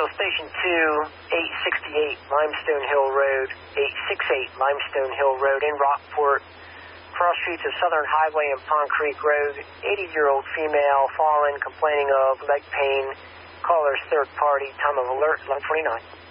Station 2, 868 Limestone Hill Road, 868 Limestone Hill Road in Rockport. Cross streets of Southern Highway and Pond Creek Road. 80-year-old female fallen, complaining of leg pain. Caller's third party. Time of alert, 11:29.